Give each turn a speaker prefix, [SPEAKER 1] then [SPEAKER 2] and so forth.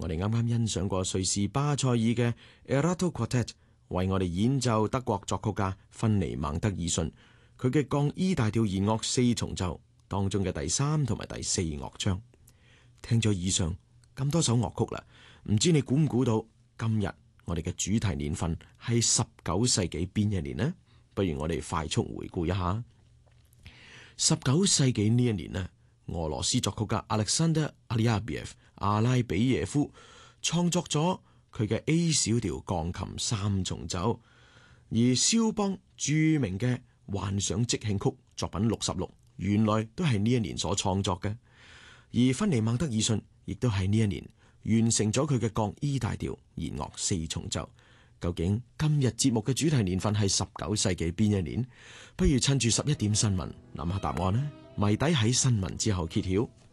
[SPEAKER 1] 我哋啱啱欣賞過瑞士巴塞爾嘅 Erato Quartet 為我哋演奏德國作曲家芬尼孟德爾遜佢嘅降 E 大調弦樂四重奏當中嘅第三同埋第四樂章。聽咗以上咁多首樂曲啦，唔知你估唔估到今日我哋嘅主題年份係19世紀邊一年呢？不如我哋快速回顧一下。19世紀呢一年呢，俄羅斯作曲家 Alexander Alyabiev 阿拉比耶夫創作咗佢嘅 A 小調鋼琴三重奏，而肖邦著名嘅幻想即興曲作品66原來都係呢一年所創作嘅，而芬尼孟德爾遜亦都喺呢一年完成咗佢嘅降 E 大調弦樂四重奏。究竟今日節目嘅主題年份係19世紀邊一年？不如趁住11點新聞諗下答案呢？謎底喺新聞之後揭曉。